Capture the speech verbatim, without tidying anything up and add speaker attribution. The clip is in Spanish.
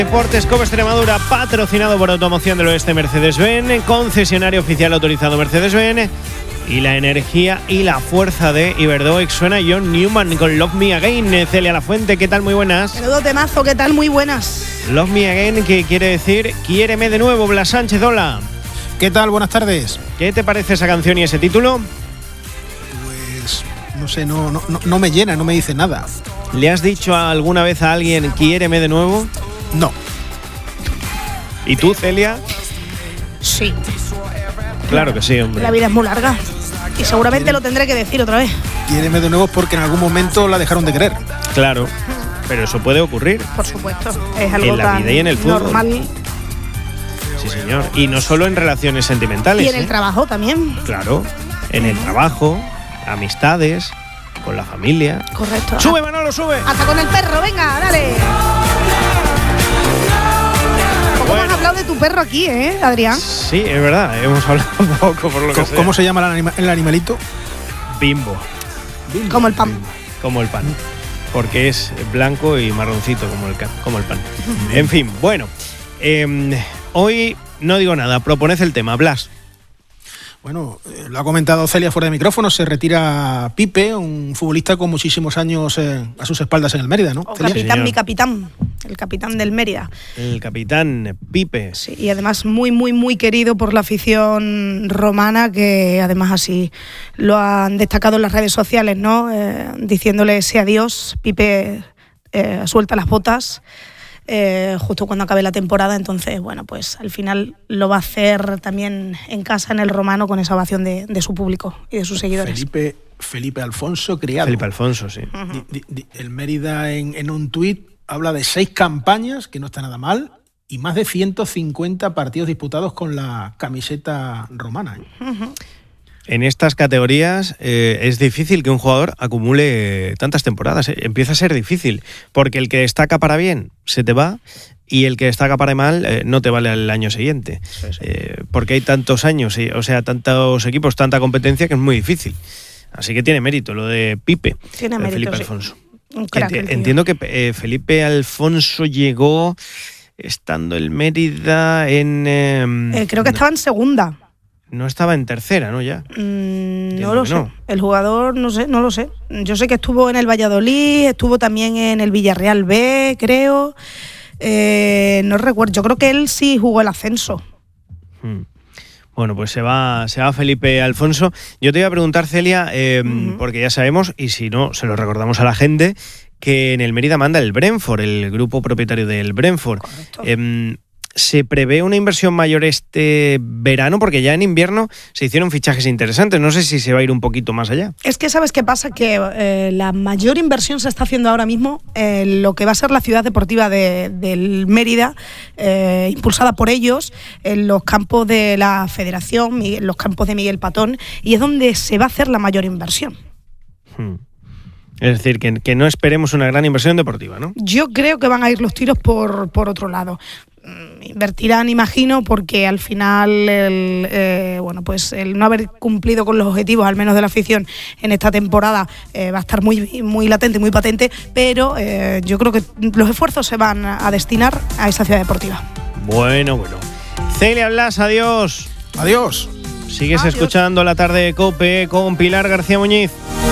Speaker 1: Deportes Cope Extremadura, patrocinado por Automoción del Oeste Mercedes-Benz, concesionario oficial autorizado Mercedes-Benz, y la energía y la fuerza de Iberdoex. Suena John Newman con Love Me Again. Celia Lafuente, ¿qué tal? Muy buenas.
Speaker 2: Menudo temazo, ¿qué tal? Muy buenas.
Speaker 1: Love Me Again, que quiere decir quiéreme de nuevo. Blas Sánchez, hola.
Speaker 3: ¿Qué tal? Buenas tardes.
Speaker 1: ¿Qué te parece esa canción y ese título?
Speaker 3: Pues no sé, no, no, no me llena, no me dice nada.
Speaker 1: ¿Le has dicho alguna vez a alguien quiéreme de nuevo?
Speaker 3: No.
Speaker 1: ¿Y tú, Celia?
Speaker 2: Sí.
Speaker 1: Claro que sí, hombre.
Speaker 2: La vida es muy larga y seguramente lo tendré que decir otra vez.
Speaker 3: Quiéreme de nuevo porque en algún momento la dejaron de querer.
Speaker 1: Claro, pero eso puede ocurrir.
Speaker 2: Por supuesto, es algo
Speaker 1: En la
Speaker 2: tan
Speaker 1: vida y en el fútbol.
Speaker 2: normal.
Speaker 1: Sí, señor. Y no solo en relaciones sentimentales.
Speaker 2: Y en el
Speaker 1: ¿eh?
Speaker 2: trabajo también.
Speaker 1: Claro, en el trabajo, amistades, con la familia.
Speaker 2: Correcto.
Speaker 1: ¡Sube, Manolo, sube!
Speaker 2: Hasta con el perro, venga, dale. ¿Cómo
Speaker 1: Bueno.
Speaker 2: has hablado de tu perro aquí, eh, Adrián?
Speaker 1: Sí, es verdad, hemos hablado un poco por lo que
Speaker 3: ¿Cómo,
Speaker 1: sea.
Speaker 3: ¿Cómo se llama el, anima, el animalito?
Speaker 1: Bimbo,
Speaker 2: Como el pan.
Speaker 1: como el pan. Porque es blanco y marroncito como el, ca- como el pan. En fin, bueno. eh, hoy no digo nada, proponed el tema, Blas.
Speaker 3: Bueno, eh, lo ha comentado Celia fuera de micrófono, se retira Pipe, un futbolista con muchísimos años eh, a sus espaldas en el Mérida, ¿no?
Speaker 2: O
Speaker 3: Celia.
Speaker 2: capitán,
Speaker 1: señor.
Speaker 2: mi capitán. El capitán del Mérida.
Speaker 1: El capitán Pipe.
Speaker 2: Sí, y además muy, muy, muy querido por la afición romana, que además así lo han destacado en las redes sociales, ¿no? Eh, diciéndole ese adiós. Pipe eh, suelta las botas eh, justo cuando acabe la temporada, entonces, bueno, pues al final lo va a hacer también en casa, en el Romano, con esa ovación de, de su público y de sus seguidores.
Speaker 3: Felipe, Felipe Alfonso Criado.
Speaker 1: Felipe Alfonso, sí.
Speaker 3: Di- di- di- el Mérida en, en un tuit habla de seis campañas, que no está nada mal, y más de ciento cincuenta partidos disputados con la camiseta romana.
Speaker 1: En estas categorías eh, es difícil que un jugador acumule tantas temporadas. eh. Empieza a ser difícil, porque el que destaca para bien se te va y el que destaca para mal eh, no te vale al año siguiente.
Speaker 2: Sí, sí.
Speaker 1: Eh, porque hay tantos años, y, o sea, tantos equipos, tanta competencia que es muy difícil. Así que tiene mérito lo de Pipe,
Speaker 2: Tiene
Speaker 1: lo de
Speaker 2: mérito,
Speaker 1: Felipe
Speaker 2: sí.
Speaker 1: Alfonso.
Speaker 2: Un crack,
Speaker 1: Enti-
Speaker 2: el tío.
Speaker 1: entiendo que eh, Felipe Alfonso llegó estando el Mérida en... eh,
Speaker 2: Eh, creo que estaba en segunda.
Speaker 1: No estaba en tercera, ¿no? Ya.
Speaker 2: Mm,
Speaker 1: Entiendo
Speaker 2: no lo
Speaker 1: que
Speaker 2: sé.
Speaker 1: no.
Speaker 2: El jugador, no sé, no lo sé. Yo sé que estuvo en el Valladolid, estuvo también en el Villarreal B, creo. Eh, no recuerdo. Yo creo que él sí jugó el ascenso.
Speaker 1: Hmm. Bueno, pues se va, se va Felipe Alfonso. Yo te iba a preguntar, Celia, eh,
Speaker 2: Ujú.
Speaker 1: porque ya sabemos, y si no, se lo recordamos a la gente, que en el Mérida manda el Brentford, el grupo propietario del Brentford.
Speaker 2: Correcto.
Speaker 1: Eh, ¿Se prevé una inversión mayor este verano? Porque ya en invierno se hicieron fichajes interesantes. No sé si se va a ir un poquito más allá.
Speaker 2: Es que sabes qué pasa, que eh, la mayor inversión se está haciendo ahora mismo en lo que va a ser la ciudad deportiva de, del Mérida, eh, impulsada por ellos, en los campos de la Federación, Miguel- en los campos de Miguel Patón, y es donde se va a hacer la mayor inversión.
Speaker 1: Hmm. Es decir, que, que no esperemos una gran inversión deportiva, ¿no?
Speaker 2: Yo creo que van a ir los tiros por, por otro lado. Mm, Invertirán, imagino, porque al final el, eh, bueno, pues el no haber cumplido con los objetivos, al menos de la afición, en esta temporada eh, va a estar muy, muy latente, muy patente, pero eh, yo creo que los esfuerzos se van a destinar a esa ciudad deportiva.
Speaker 1: Bueno, bueno. Celia Blas, adiós.
Speaker 3: Adiós.
Speaker 1: Sigues
Speaker 2: Adiós.
Speaker 1: escuchando La Tarde de COPE con Pilar García Muñiz.